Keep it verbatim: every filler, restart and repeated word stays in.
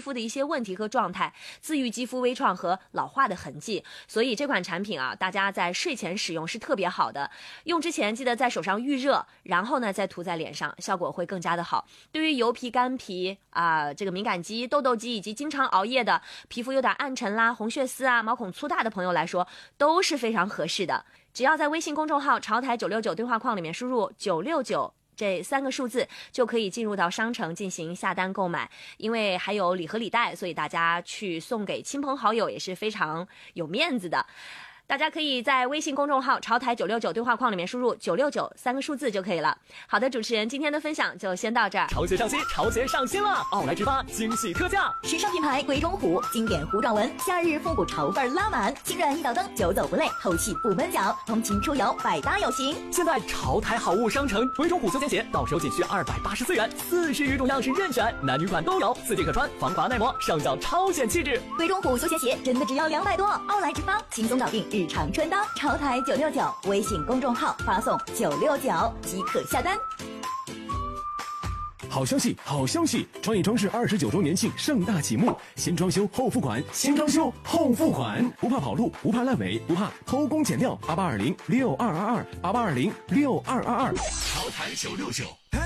肤的一些问题和状态，自愈肌肤微创和老化的痕迹。所以这款产品啊，大家在睡前使用是特别好的。用之前记得在手上预热，然后呢再涂在脸上，效果会更加的好。对于油皮、干皮啊、呃、这个敏感肌、痘痘肌以及经常熬夜的、皮肤有点暗沉啦、红血丝啊、毛孔粗大的朋友来说，都是非常合适的。只要在微信公众号潮台九六九对话框里面输入九六九这三个数字，就可以进入到商城进行下单购买。因为还有礼盒礼袋，所以大家去送给亲朋好友也是非常有面子的。大家可以在微信公众号潮台九六九对话框里面输入九六九三个数字就可以了。好的，主持人今天的分享就先到这儿。 潮鞋上新，潮鞋上新了！奥莱直发惊喜特价， 时尚品牌鬼冢虎经典糊状纹，夏日复古潮范拉满，轻软一脚蹬，久走不累，透气不闷脚，通勤出游百搭有型。 现在潮台好物商城鬼冢虎休闲鞋到手仅需二百八十四元，四十余种样式任选，男女款都有，四季可穿，防滑耐磨，上脚超显气质。 鬼冢虎休闲鞋真的只要两百多，奥莱直发轻松搞定日常穿搭。潮台九六九微信公众号发送九六九即可下单。 好消息，好消息！创意装饰二十九周年庆盛大启幕，先装修后付款，先装修后付款，不怕跑路，不怕烂尾，不怕偷工减料。八八二零六二二二，八八二零六二二二。 潮台九六九。